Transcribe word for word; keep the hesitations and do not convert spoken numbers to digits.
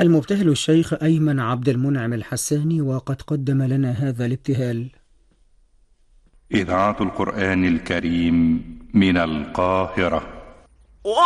المبتهل الشيخ أيمن عبد المنعم الحساني، وقد قدم لنا هذا الابتهال. إذاعة القرآن الكريم من القاهرة.